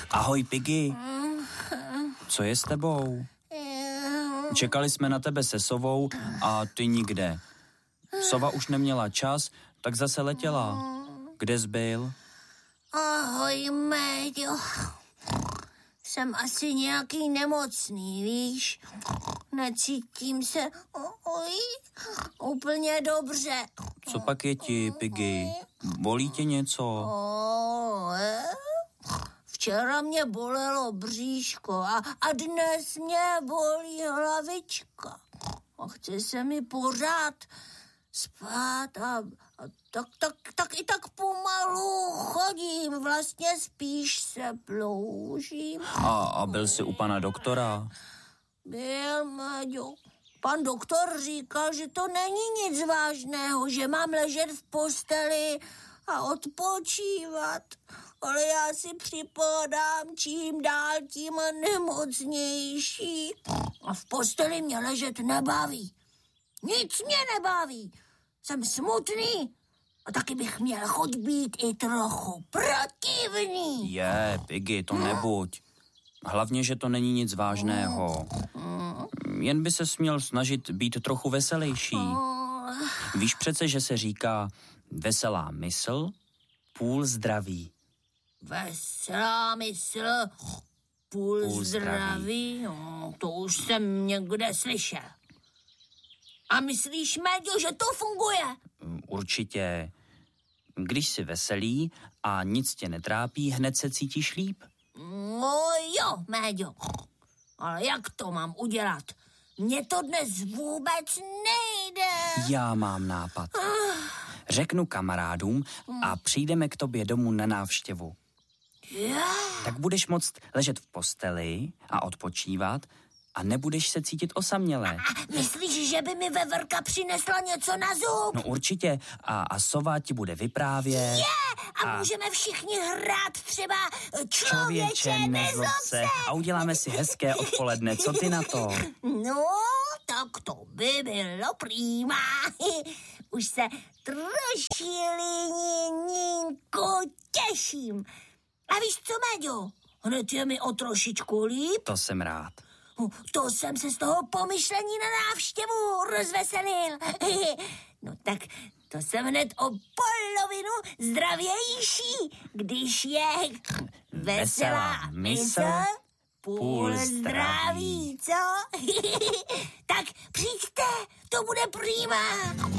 Ahoj, Piggy. Co je s tebou? Čekali jsme na tebe se sovou a ty nikde. Sova už neměla čas, tak zase letěla. Kde jsi byl? Ahoj, Méďo. Jsem asi nějaký nemocný, víš? Necítím se úplně dobře. Co pak je ti, Piggy? Bolí tě něco? Včera mě bolelo bříško a dnes mě bolí hlavička. A chce se mi pořád spát a tak i tak pomalu chodím, vlastně spíš se ploužím. A byl jsi u pana doktora? Byl, Méďo. Pan doktor říkal, že to není nic vážného, že mám ležet v posteli a odpočívat. Ale já si připadám čím dál tím nemocnější. A v posteli mě ležet nebaví. Nic mě nebaví. Jsem smutný a taky bych měl chuť být i trochu protivný. Piggy, to nebuď. Hlavně, že to není nic vážného. Jen by se směl snažit být trochu veselější. Víš přece, že se říká veselá mysl, půl zdraví. Veselá mysl, půl zdraví. No, to už jsem někde slyšel. A myslíš, Méďo, že to funguje? Určitě. Když jsi veselý a nic tě netrápí, hned se cítíš líp. No jo, Méďo. Ale jak to mám udělat? Mně to dnes vůbec nejde. Já mám nápad. Řeknu kamarádům a přijdeme k tobě domů na návštěvu. Tak budeš moct ležet v posteli a odpočívat a nebudeš se cítit osamělé. Myslíš, že by mi veverka přinesla něco na zub? No určitě. A sova ti bude vyprávět. A můžeme všichni hrát třeba člověče nezlob se. A uděláme si hezké odpoledne. Co ty na to? No, tak to by bylo prýma. Už se trošilininku těším. A víš co, Méďo? Hned je mi o trošičku líp. To jsem rád. To jsem se z toho pomyšlení na návštěvu rozveselil. No tak to jsem hned o polovinu zdravější, když je veselá mysl, půl zdraví, co? Tak přijďte, to bude prýma.